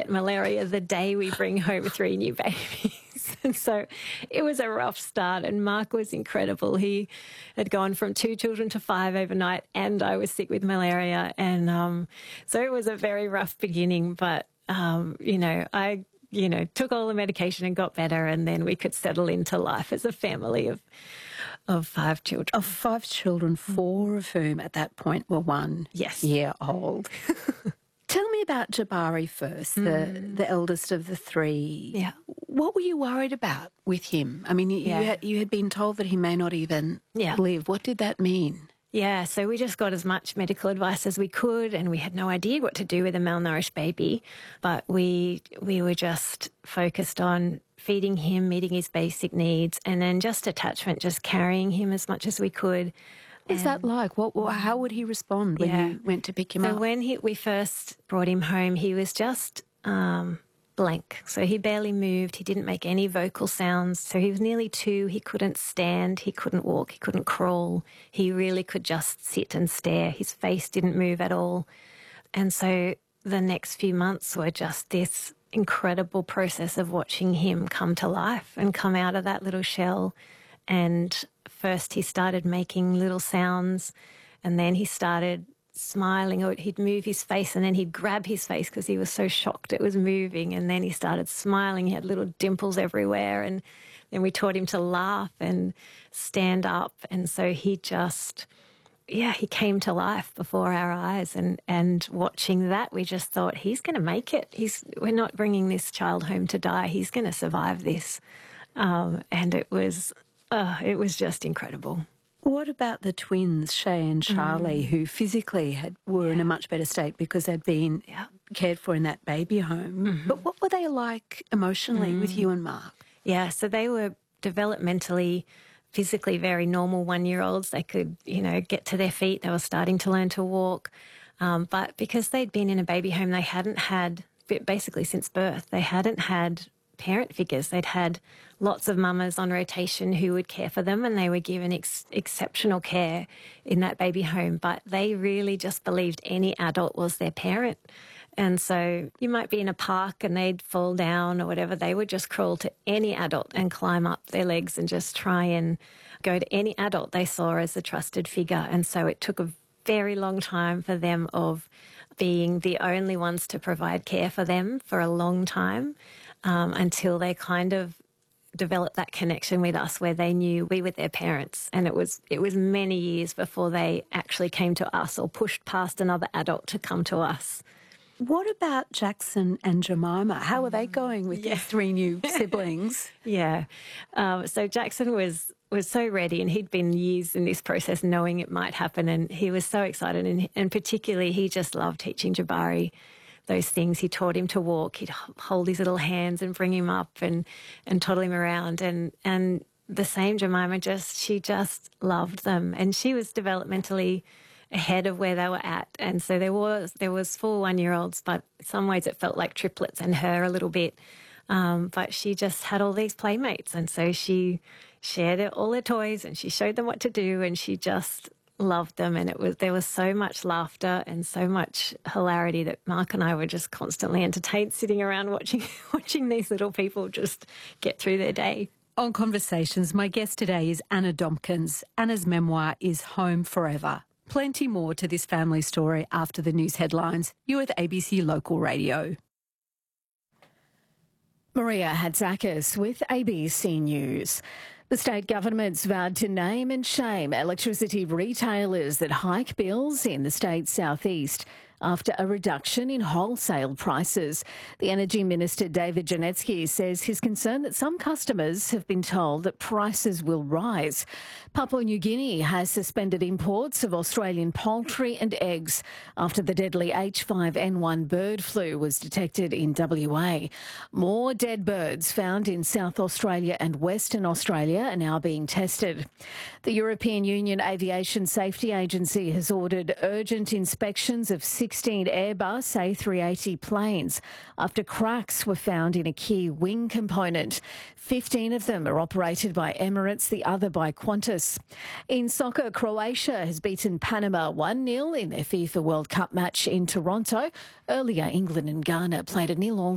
get malaria the day we bring home 3 new babies. And so it was a rough start, and Mark was incredible. He had gone from 2 children to 5 overnight, and I was sick with malaria. And so it was a very rough beginning, but, I took all the medication and got better, and then we could settle into life as a family of 5 children. Of 5 children, 4 of whom at that point were 1 year old. Tell me about Jabari first, the eldest of the 3. Yeah. What were you worried about with him? I mean, you had been told that he may not even live. What did that mean? Yeah, so we just got as much medical advice as we could, and we had no idea what to do with a malnourished baby. But we were just focused on feeding him, meeting his basic needs, and then just attachment, just carrying him as much as we could. What was that like? How would he respond when you went to pick him up? So when we first brought him home, he was just blank. So he barely moved. He didn't make any vocal sounds. So he was nearly 2. He couldn't stand. He couldn't walk. He couldn't crawl. He really could just sit and stare. His face didn't move at all. And so the next few months were just this incredible process of watching him come to life and come out of that little shell. And first he started making little sounds, and then he started smiling, or he'd move his face and then he'd grab his face because he was so shocked it was moving, and then he started smiling. He had little dimples everywhere, and then we taught him to laugh and stand up, and so he just, he came to life before our eyes, and watching that we just thought, he's going to make it. We're not bringing this child home to die. He's going to survive this. And it was just incredible. What about the twins, Shay and Charlie, who physically were in a much better state because they'd been cared for in that baby home? But what were they like emotionally with you and Mark? Yeah, so they were developmentally, physically very normal 1-year-olds. They could, get to their feet. They were starting to learn to walk. But because they'd been in a baby home, they hadn't had, basically since birth, they hadn't had parent figures. They'd had lots of mamas on rotation who would care for them, and they were given exceptional care in that baby home, but they really just believed any adult was their parent. And so you might be in a park and they'd fall down or whatever. They would just crawl to any adult and climb up their legs and just try and go to any adult they saw as a trusted figure. And so it took a very long time for them of being the only ones to provide care for them for a long time, until they kind of developed that connection with us where they knew we were their parents. And it was many years before they actually came to us or pushed past another adult to come to us. What about Jackson and Jemima? How are they going with these 3 new siblings? So Jackson was so ready, and he'd been years in this process knowing it might happen, and he was so excited, and particularly he just loved teaching Jabari those things. He taught him to walk. He'd hold his little hands and bring him up and toddle him around. And the same Jemima, she just loved them. And she was developmentally ahead of where they were at. And so there was 4 1-year-olds, but in some ways it felt like triplets and her a little bit. But she just had all these playmates. And so she shared all her toys and she showed them what to do, and she just loved them. And there was so much laughter and so much hilarity that Mark and I were just constantly entertained sitting around watching these little people just get through their day. On Conversations, my guest today is Anna Domkins. Anna's memoir is Home Forever. Plenty more to this family story after the news headlines. You're with ABC Local Radio. Maria Hatzakis with ABC News. The state government's vowed to name and shame electricity retailers that hike bills in the state's southeast after a reduction in wholesale prices. The Energy Minister, David Janetsky, says he's concerned that some customers have been told that prices will rise. Papua New Guinea has suspended imports of Australian poultry and eggs after the deadly H5N1 bird flu was detected in WA. More dead birds found in South Australia and Western Australia are now being tested. The European Union Aviation Safety Agency has ordered urgent inspections of 16 Airbus A380 planes after cracks were found in a key wing component. 15 of them are operated by Emirates, the other by Qantas. In soccer, Croatia has beaten Panama 1-0 in their FIFA World Cup match in Toronto. Earlier, England and Ghana played a 0-0